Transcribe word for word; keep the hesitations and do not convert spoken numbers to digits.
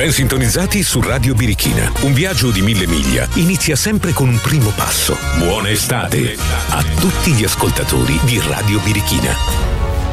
Ben sintonizzati su Radio Birichina. Un viaggio di mille miglia inizia sempre con un primo passo. Buona estate a tutti gli ascoltatori di Radio Birichina.